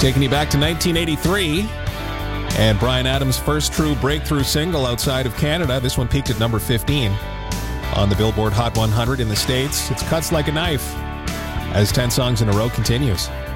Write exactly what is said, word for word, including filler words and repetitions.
Taking you back to nineteen eighty-three, and Bryan Adams' first true breakthrough single outside of Canada. This one peaked at number fifteen on the Billboard Hot one hundred in the States. It's Cuts Like a Knife as ten songs in a row continues.